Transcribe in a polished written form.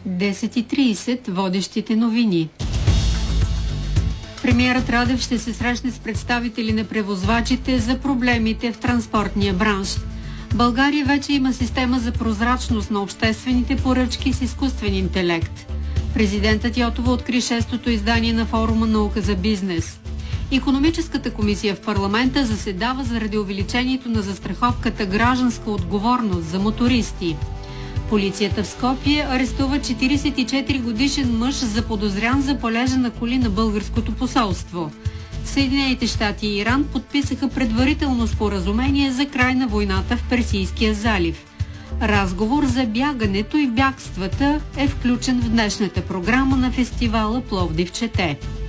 10:30 водещите новини. Премиерът Радев ще се срещне с представители на превозвачите за проблемите в транспортния бранш. България вече има система за прозрачност на обществените поръчки с изкуствен интелект. Президентът Йотова откри 6-то издание на форума «Наука за бизнес». Икономическата комисия в парламента заседава заради увеличението на застраховката гражданска отговорност за мотористи. Полицията в Скопие арестува 44-годишен мъж заподозрян за палежа на коли на българското посолство. Съединените щати и Иран подписаха предварително споразумение за край на войната в Персийския залив. Разговор за бягането и бягствата е включен в днешната програма на фестивала Пловдив чете.